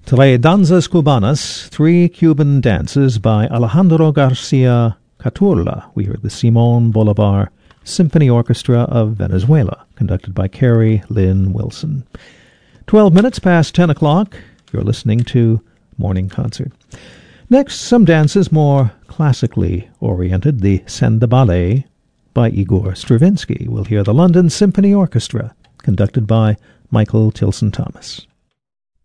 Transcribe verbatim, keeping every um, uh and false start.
Tres Danzas Cubanas, Three Cuban Dances by Alejandro Garcia Caturla. We heard the Simon Bolivar Symphony Orchestra of Venezuela, conducted by Carrie Lynn Wilson. Twelve minutes past ten o'clock, you're listening to Morning Concert. Next, some dances more classically oriented, the Senda Ballet by Igor Stravinsky. We'll hear the London Symphony Orchestra, conducted by Michael Tilson Thomas.